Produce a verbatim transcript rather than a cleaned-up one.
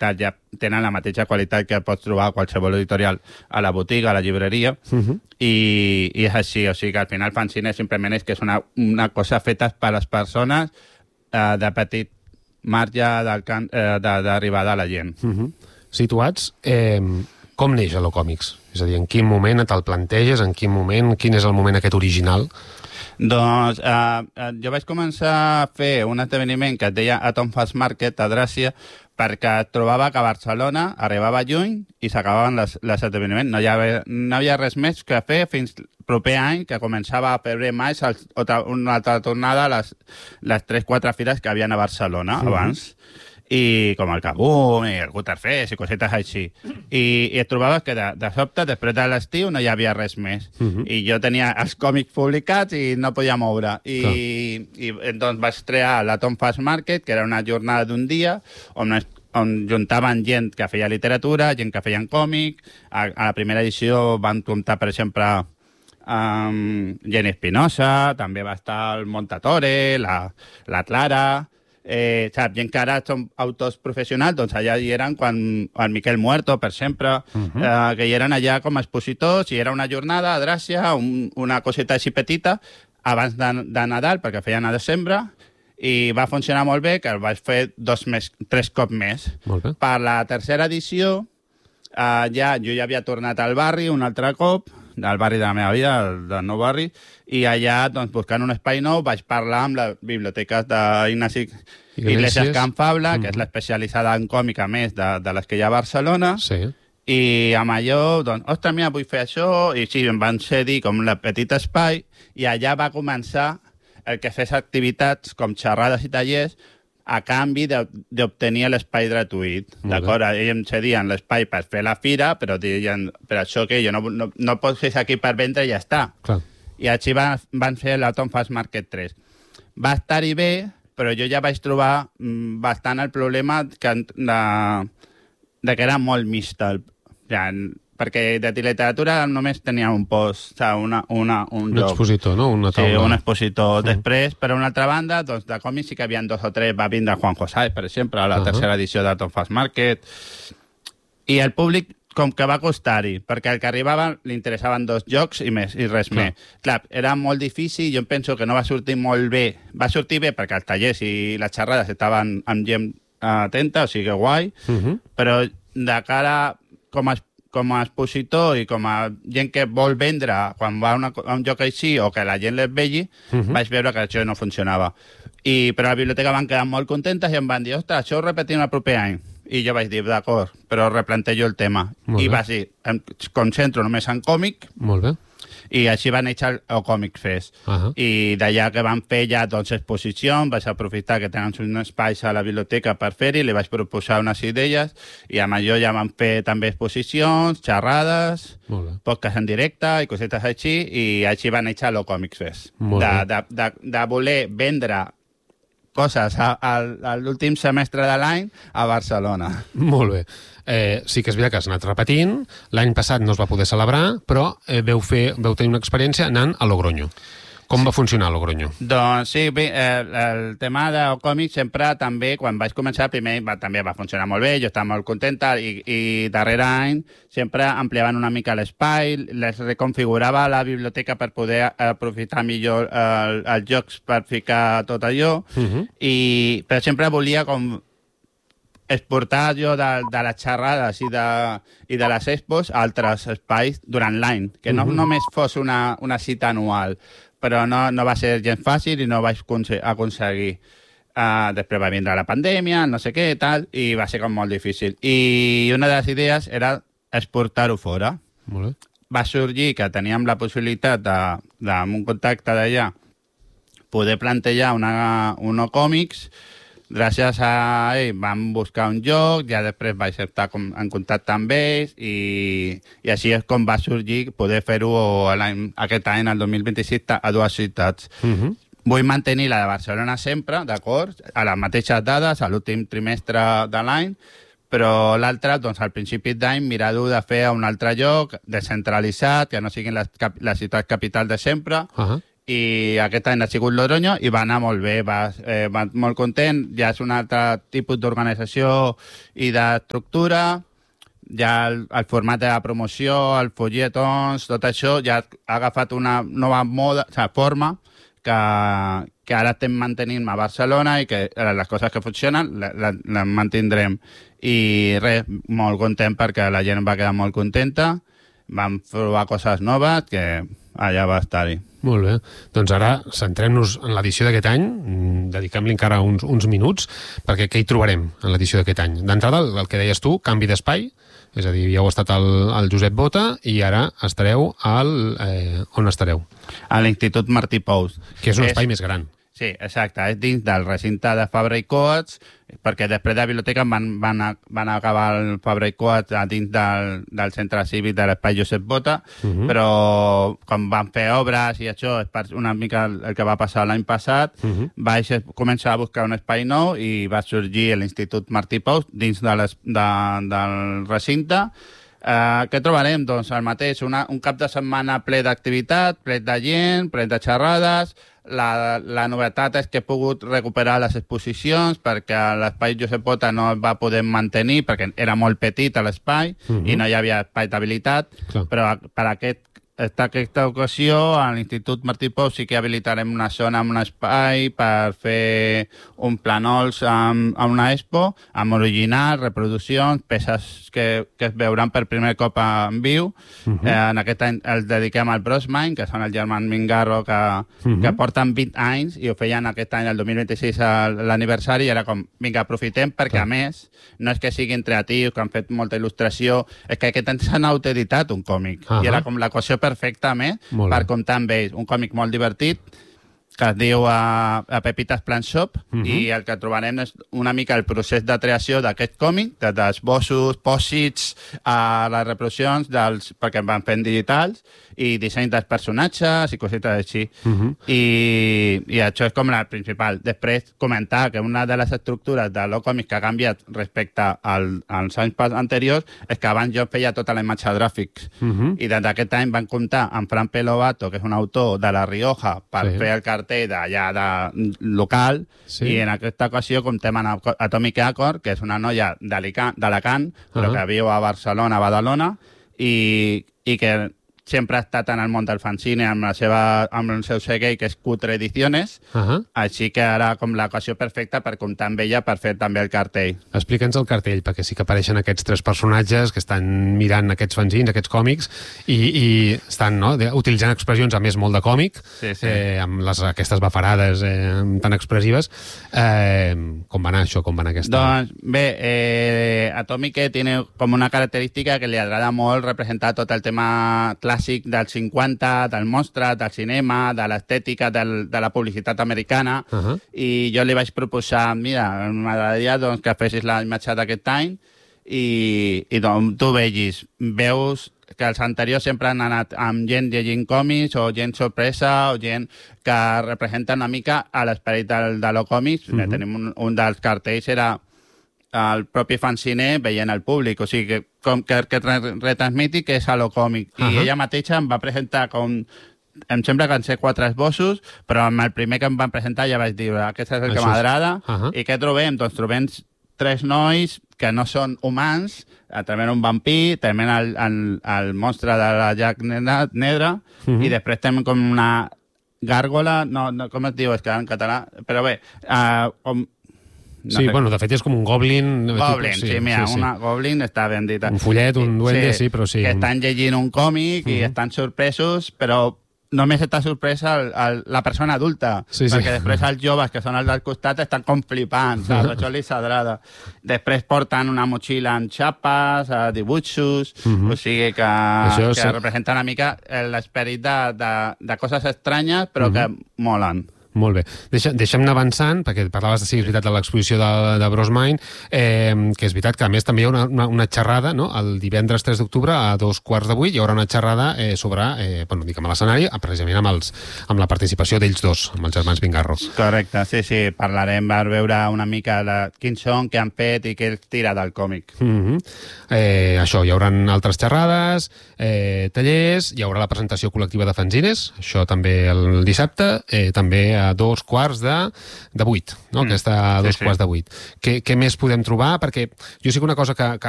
qualitat, ja tenen la mateixa qualitat que pots trobar a qualsevol editorial a la botiga, a la llibreria, uh-huh. i, i és així, o sigui que al final fanzine simplement és que és una, una cosa feta per les persones eh, de petit marge eh, d'arribada a la gent. Uh-huh. Situats, eh, com neix Hello Comics? És a dir, en quin moment te'l planteges, en quin moment, quin és el moment aquest original? Doncs eh, jo vaig començar a fer un esdeveniment que es deia Atom Fast Market a Gràcia, perquè trobava que a Barcelona arribava juny i s'acabaven les, les esdeveniments. No hi, havia, no hi havia res més que fer fins proper any, que començava a febrer-maig, una altra tornada a les, les tres quatre fires que havien a Barcelona sí. abans. I com el Kabum, i el Gutterfest, i cosetes així. I, i et trobaves que de, de sobte, després de l'estiu, no hi havia res més. Uh -huh. I jo tenia els còmics publicats i no podia moure. I, i doncs vaig crear la Tom Fast Market, que era una jornada d'un dia, on, es, on juntaven gent que feia literatura, gent que feien còmic. A, a la primera edició van comptar, per exemple, um, Jenny Espinosa, també va estar el Montatore, la, la Clara... Eh, saps, gent que ara són autors professionals, doncs allà hi eren quan el Miquel Muerto, per sempre, uh-huh. eh, que hi eren allà com a expositors, i era una jornada a Gràcia, un, una coseta així petita, abans de, de Nadal, perquè feien a desembre, i va funcionar molt bé, que el vaig fer dos més, tres cops més. Per la tercera edició, eh, ja, jo ja havia tornat al barri un altre cop, del barri de la meva vida, del nou barri, i allà, doncs, buscant un espai nou, vaig parlar amb la biblioteca d'Ignasi Iglesias Can Fabla, mm. que és l'especialitzada en còmic, a més de, de les que hi ha a Barcelona, sí. i amb allò, doncs, ostres, mira, vull fer això, i sí, em van cedir com el petit espai, i allà va començar el que fes activitats com xerrades i tallers, a canvi d'obtenir l'espai gratuït. D'acord? Ells em cedien l'espai per fer la fira, però deien, per això que jo no, no, no pots fer aquí per vendre i ja està. Clar. I així van, van fer l'Atom Fast Market tres. Va estar-hi bé, però jo ja vaig trobar mm, bastant el problema que, de, de que era molt mixta. Ja, perquè de literatura només tenia un post, o sigui, una, una, un, un expositor, no? Una taula. Sí, un expositor. Uh -huh. Després, per una altra banda, doncs, de còmics sí que hi havia dos o tres. Va vindre Juan José, per exemple, a la uh -huh. tercera edició d'Atom Fast Market. I el públic, com que va costar-hi, perquè el que arribava li interessaven dos jocs i més, i res Clar. més. Clar, era molt difícil, jo em penso que no va sortir molt bé. Va sortir bé perquè els tallers i les xerrades estaven amb gent atenta, o sigui, guai, uh -huh. però de cara com a com a expositor i com a gent que vol vendre quan va a, una, a un joc així o que la gent les vegi, uh -huh. vaig veure que això no funcionava. I, però a la biblioteca van quedar molt contentes i em van dir, ostres, això ho repetim el proper any. I jo vaig dir, d'acord, però replantejo el tema. Molt I bé. va dir, em concentro només en còmic. Molt bé. I així va néixer el Comic Fest. Uh -huh. I d'allà que van fer ja doncs, exposicions, vaig aprofitar que tenen un espai a la biblioteca per fer-hi, li vaig proposar unes idees, i amb allò ja van fer també exposicions, xerrades, podcast en directe i cosetes així, i així va néixer el Comic Fest. De, de, de, de voler vendre coses a, a, a l'últim semestre de l'any a Barcelona. Molt bé. Eh, sí que és veritat que has anat repetint. L'any passat no es va poder celebrar, però eh, veu, fer, veu tenir una experiència anant a Logroño. Com sí. va funcionar a Logroño? Doncs sí, bé, el, el tema del còmic sempre també, quan vaig començar, primer va, també va funcionar molt bé, jo estava molt contenta, i, i darrere any sempre ampliaven una mica l'espai, les reconfigurava la biblioteca per poder aprofitar millor el, els jocs per ficar tot allò, uh -huh. i, però sempre volia com exportar jo de, de les xerrades i de, i de les expos a altres espais durant l'any, que no uh -huh. només fos una, una cita anual, però no, no va ser gens fàcil i no vaig aconseguir. Uh, després va vindre la pandèmia, no sé què, tal, i va ser com molt difícil. I una de les idees era exportar-ho fora. Molt bé. Va sorgir que teníem la possibilitat de, de amb un contacte d'allà, poder plantejar una, uno còmics. Gràcies a ell vam buscar un joc, ja després vaig estar com en contacte amb ells, i, i així és com va sorgir poder fer-ho aquest any, el dos mil vint-i-sis, a dues ciutats. Uh -huh. Vull mantenir la de Barcelona sempre, d'acord, a les mateixes dades, a l'últim trimestre de l'any, però l'altre, doncs, al principi d'any, mirar-ho de fer a un altre lloc, descentralitzat, que no siguin les, cap les ciutats capitals de sempre, uh -huh. i aquest any ha sigut Logroño i va anar molt bé, va, eh, va molt content, ja és un altre tipus d'organització i d'estructura, ja el, el format de la promoció, els folletons, tot això ja ha agafat una nova moda, o sigui, forma que, que ara estem mantenint a Barcelona i que les coses que funcionen les mantindrem. I res, molt content perquè la gent va quedar molt contenta, vam provar coses noves que allà va estar-hi. Molt bé. Doncs ara centrem-nos en l'edició d'aquest any, dediquem-li encara uns, uns minuts, perquè què hi trobarem en l'edició d'aquest any? D'entrada, el, el que deies tu, canvi d'espai, és a dir, ja heu estat al, al Josep Bota i ara estareu al... Eh, on estareu? A l'Institut Martí Pous. Que és un és... espai més gran. Sí, exacte, és dins del recinte de Fabra i Coats, perquè després de la biblioteca van, van, a, van acabar el Fabra i Coats a dins del, del centre cívic de l'espai Josep Bota, uh -huh. però com van fer obres i això, és una mica el que va passar l'any passat, uh -huh. vaig començar a buscar un espai nou i va sorgir l'Institut Martí Pous dins de les, de, del recinte. Uh, què trobarem? Doncs el mateix, una, un cap de setmana ple d'activitat, ple de gent, ple de xerrades. La, la novetat és que he pogut recuperar les exposicions perquè l'espai Josep Bota no es va poder mantenir perquè era molt petit l'espai uh -huh. i no hi havia espai d'habilitat, però per aquest Esta, aquesta ocasió, a l'Institut Martí Pous sí que habilitarem una zona amb un espai per fer un planols amb, amb una expo, amb original, reproduccions, peces que, que es veuran per primer cop en viu. Uh -huh. eh, en aquest any els dediquem al Brosmine, que són el germán Mingarro, que, uh -huh. que porten vint anys i ho feien aquest any, el dos mil vint-i-sis, l'aniversari, i era com, vinga, aprofitem, perquè uh -huh. a més, no és que siguin creatius, que han fet molta il·lustració, és que aquest any s'han autoeditat un còmic, uh -huh. i era com l'equació perfectament per comptar amb ells. Un còmic molt divertit que es diu a, a Pepitas Plant Shop uh -huh. i el que trobarem és una mica el procés de creació d'aquest còmic, des dels bossos, pòsits, a les reproduccions, dels, perquè en van fent digitals, i disseny dels personatges i cosites així. Uh -huh. I, I això és com la principal. Després, comentar que una de les estructures de l'O-Còmic que ha canviat respecte al, als anys anteriors és que abans jo feia tota la imatge gràfics. Uh -huh. I des d'aquest any van comptar amb Fran Pelovato, que és un autor de La Rioja, per sí. fer el cartell d'allà de local, sí. i en aquesta ocasió comptem amb Atomic Accord, que és una noia d'Alacant, però uh -huh. que viu a Barcelona, a Badalona, i, i que sempre ha estat en el món del fanzine amb, la seva, amb el seu segell, que és Cutre Ediciones, uh -huh. així que ara com l'ocasió perfecta per comptar amb ella per fer també el cartell. Explica'ns el cartell, perquè sí que apareixen aquests tres personatges que estan mirant aquests fanzins, aquests còmics, i, i estan no, de, utilitzant expressions, a més, molt de còmic, sí, sí. Eh, amb les, aquestes bafarades eh, tan expressives. Eh, com va anar això? Com va anar aquesta? Doncs bé, eh, Atomic tiene com una característica que li agrada molt representar tot el tema clàssic dels cinquanta, del monstre, del cinema, de l'estètica, de la publicitat americana, uh -huh. i jo li vaig proposar, mira, m'agradaria doncs, que fessis la imatge d'aquest any i, i doncs, tu vegis, veus que els anteriors sempre han anat amb gent llegint còmics o gent sorpresa o gent que representa una mica a l'esperit de, de l'O-Còmics. Uh -huh. Tenim un, un dels cartells era el propi fanziner veient el públic, o sigui, que, com, que, que retransmiti que és a l'O-Còmic. Uh -huh. I ella mateixa em va presentar com... Em sembla que en sé quatre esbossos, però amb el primer que em van presentar ja vaig dir, aquest és el que m'agrada. Uh -huh. I què trobem? Doncs trobem tres nois que no són humans, també un vampir, també el, el, el monstre de la Jack Nedra, uh -huh. i després tenim com una gàrgola, no, no, com es diu? És que en català... Però bé, uh, com... No sí, sé. Bueno, de fet és com un goblin... Goblin, tipus, sí, sí, mira, sí, sí. Una goblin està ben dita. Un follet, un duende, sí, sí però sí. Que estan llegint un còmic uh -huh. i estan sorpresos, però només està sorpresa el, el, la persona adulta, sí, perquè sí. després els joves, que són els del costat, estan com flipant, saps? Això li s'agrada. Després porten una motxilla amb xapes, dibuixos, uh -huh. o sigui que, Això, que sí. representa una mica l'esperit de, de, de coses estranyes, però uh -huh. que molen. Molt bé. Deixa, deixa'm anar avançant, perquè parlaves de, sí, és veritat, de l'exposició de, de Brosmine, eh, que és veritat que a més també hi ha una, una, una xerrada, no? El divendres tres d'octubre a dos quarts de vuit hi haurà una xerrada eh, sobre, eh, bueno, dic, amb l'escenari, precisament amb, els, amb la participació d'ells dos, amb els germans Vingarro. Correcte, sí, sí. Parlarem per veure una mica de quins són, què han fet i què els tira del còmic. Mm-hmm. eh, això, hi haurà altres xerrades, eh, tallers, hi haurà la presentació col·lectiva de fanzines, això també el dissabte, eh, també a dos quarts de, de vuit, no? Mm. Aquesta a dos sí, sí. quarts de vuit. Què, què més podem trobar? Perquè jo sí que una cosa que, que